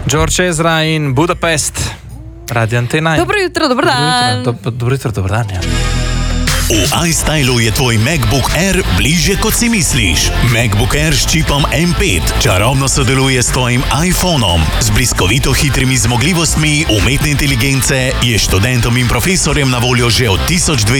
George Ezra in Budapest, Radio Antena. Dobro jutro, dober dan. Dobro jutro, dober dan, ja. V iStylu je tvoj MacBook Air bližje, kot si misliš. MacBook Air s čipom M5 čarobno sodeluje s tvojim iPhonom. Z bliskovito hitrimi zmogljivostmi umetne inteligence je študentom in profesorjem na voljo že od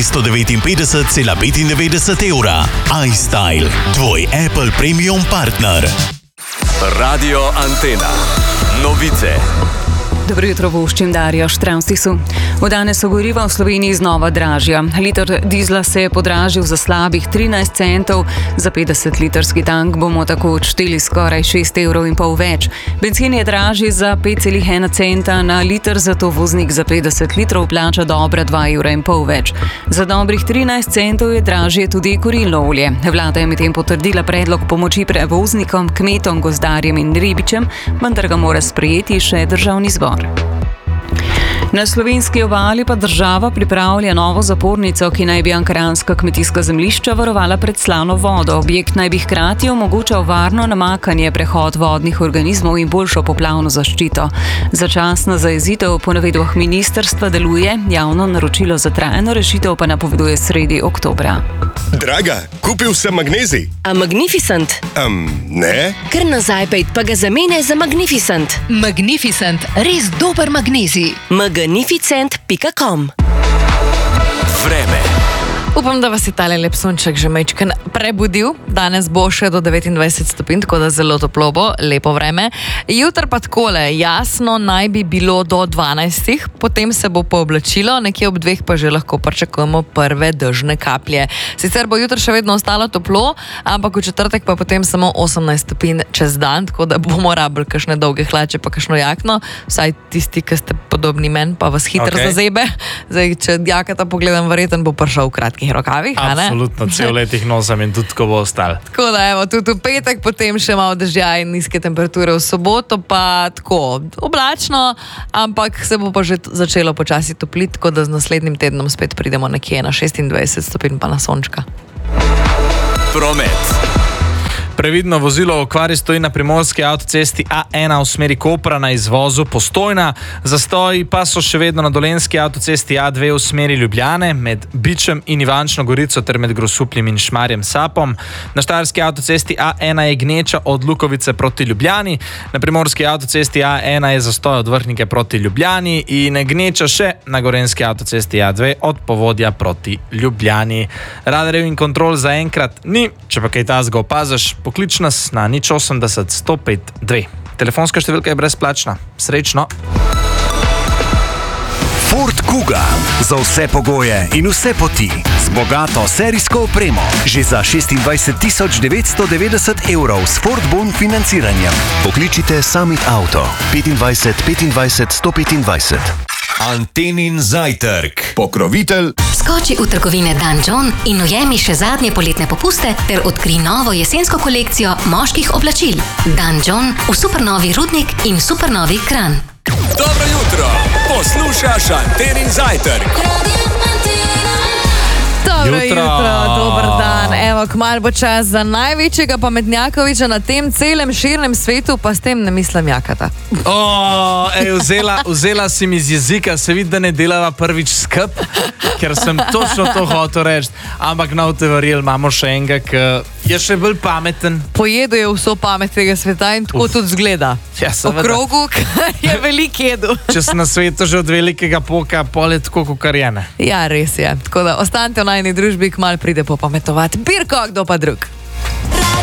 1259,95 evra. iStyle, tvoj Apple Premium partner. Radio Antena. Novice. Dobro jutro, voščim Darjo Štravstisu. Od danes so goriva v Sloveniji znova dražja. Liter dizla se je podražil za slabih 13 centov, za 50-litrski tank bomo tako odšteli skoraj 6,5 evrov več. Bencin je dražji za 5,1 centa na liter, zato voznik za 50 litrov plača dobra 2,5 evra več. Za dobrih 13 centov je dražje tudi kurilno olje. Vlada je medtem potrdila predlog pomoči prevoznikom, kmetom, gozdarjem in ribičem, vendar ga mora sprejeti še državni zbor. Na slovenski obali pa država pripravlja novo zapornico, ki naj bi ankaranska kmetijska zemljišča varovala pred slano vodo. Objekt naj bi hkrati omogočal varno namakanje, prehod vodnih organizmov in boljšo poplavno zaščito. Začasna zajezitev po navedbah ministrstva deluje, javno naročilo za trajno rešitev pa napoveduje sredi oktobra. Draga, kupil sem magnezij. A Magnificent? Ne. Kar nazaj pejt, pa ga zamene za Magnificent. Magnificent, res dober magnezij. Magnificent.com. Vreme. Upam, da vas je tale lep sonček že majčkeno prebudil. Danes bo še do 29 stopinj, tako da zelo toplo bo, lepo vreme. Jutri pa takole, jasno naj bi bilo do 12, potem se bo pooblačilo, nekje ob 2 pa že lahko pričakujemo prve dežne kaplje. Sicer bo jutri še vedno ostalo toplo, ampak v četrtek pa potem samo 18 stopinj čez dan, tako da bomo rabili kakšne dolge hlače pa kakšno jakno, vsaj tisti, ki ste podobni meni, pa vas hitro zazebe. Zdaj, če jakata pogledam, verjetno bo prišel v kratkih rokavih, a ne? Absolutno, cel let jih nosam in tudi ko bo ostal. Tako da, evo, tudi v petek, potem še malo dežja in nizke temperature, v soboto pa tako oblačno, ampak se bo pa že začelo počasi topliti, tako da z naslednjim tednom spet pridemo nekje na 26 stopinj pa na sončka. Promet. Previdno vozilo v okvari stoji na primorski avtocesti A1 v smeri Kopra na izvozu Postojna. Zastoji pa so še vedno na dolenjski avtocesti A2 v smeri Ljubljane med Bičem in Ivančno Gorico ter med Grosupljem in Šmarjem Sapom. Na štajerski avtocesti A1 je gneča od Lukovice proti Ljubljani. Na primorski avtocesti A1 je zastoj od Vrhnike proti Ljubljani in gneča še na gorenjski avtocesti A2 od Povodja proti Ljubljani. Radarjev in kontrol zaenkrat ni, če pa kaj tazga opaziš, poklič nas na 080 105 2. Telefonska številka je brezplačna. Srečno! Ford Kuga. Za vse pogoje in vse poti. Z bogato serijsko opremo. Že za 26 990 evrov s Ford Bon financiranjem. Pokličite Summit Auto 25 25 125. Antenin zajtrk. Pokrovitelj. Skoči v trgovine Dan John in ujemi še zadnje poletne popuste ter odkri novo jesensko kolekcijo moških oblačil. Dan John v supernovi Rudnik in supernovi Kranj. Dobro jutro. Poslušaš Antenin zajtrk. Dobro jutro, dober dan. Evo, kmalu bo čas za največjega pametnjakoviča na tem celem širnem svetu, pa s tem ne mislim jakata. Vzela si mi z jezika, se vidi, da ne delava prvič skup, ker sem točno to hotel reči, ampak na te verjel, imamo še enega, ki je še bolj pameten. Pojedu je vso pamet tega sveta in tako tudi zgleda. Ja, v krogu, kar je velik jedu. Če si na svetu že od velikega poka, pol je tako, kakor je, ne? Ja, res je. Tako da ostanite v najni družbi, kmalu pride popametovati. Birko, kdo pa drug.